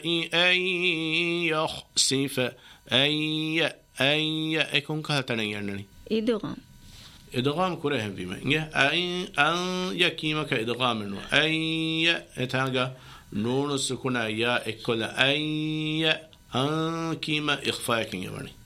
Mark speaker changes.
Speaker 1: أن يخسف أي يكون كهتنيرني إدغام كرهم بما أن يكيمك إدغام أي إتاجا نون السكون يا إكل أي أن كيما إخفاء كيماني